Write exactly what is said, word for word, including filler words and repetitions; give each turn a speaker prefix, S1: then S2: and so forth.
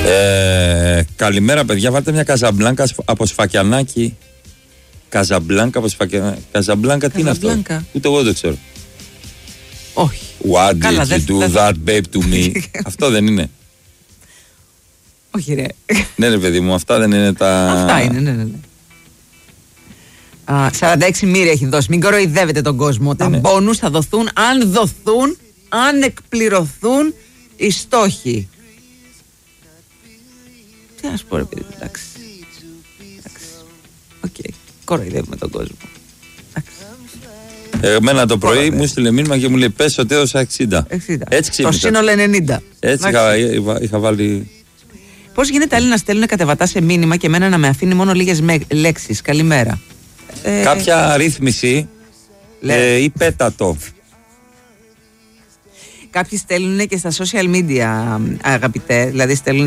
S1: Ε, καλημέρα, παιδιά. Βάλτε μια Καζαμπλάνκα από Σφακιανάκι. Καζαμπλάνκα από Σφακιανάκι. Καζαμπλάνκα, τι είναι αυτό? Ούτε εγώ δεν το ξέρω.
S2: Όχι.
S1: What did you do that, babe, to me? Αυτό δεν είναι?
S2: Όχι, ρε.
S1: Ναι, ρε παιδί μου, αυτά δεν είναι τα.
S2: Αυτά είναι, ναι, ναι, ναι. Α, σαράντα έξι μοίρια έχει δώσει. Μην κοροϊδεύετε τον κόσμο. Τα μπόνους θα δοθούν αν δοθούν, αν εκπληρωθούν οι στόχοι. Τι να σου πω, ρε παιδί, εντάξει. Εντάξει. Οκ. Okay. Κοροϊδεύουμε τον κόσμο.
S1: Εμένα το πρωί μου στείλε μήνυμα και μου λέει πες ότι έδωσα εξήντα.
S2: εξήντα.
S1: Έτσι ξύπνησα.
S2: Το σύνολο ενενήντα.
S1: Έτσι είχα, είχα, είχα βάλει.
S2: Πώς γίνεται άλλοι να στέλνουν κατεβατά σε μήνυμα και εμένα να με αφήνει μόνο λίγες με... λέξεις? Καλημέρα. Ε...
S1: Κάποια ρύθμιση ε, ή πέτατο.
S2: Κάποιοι στέλνουν και στα social media, αγαπητέ, δηλαδή στέλνουν